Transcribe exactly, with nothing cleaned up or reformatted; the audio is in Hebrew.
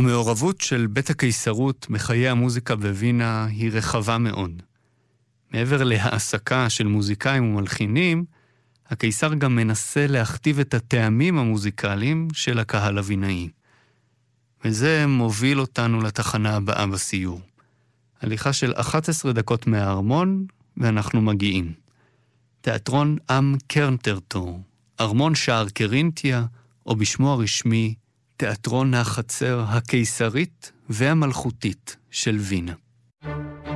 המעורבות של בית הקיסרות מחיי המוזיקה בווינה היא רחבה מאוד. מעבר להעסקה של מוזיקאים ומלחינים, הקיסר גם מנסה להכתיב את הטעמים המוזיקליים של הקהל הווינאי. וזה מוביל אותנו לתחנה הבאה בסיור. הליכה של אחת עשרה דקות מהארמון, ואנחנו מגיעים. תיאטרון עם קרנטרטור, ארמון שער קרינתיה, או בשמו הרשמי, תיאטרון החצר הקיסרית והמלכותית של וינה.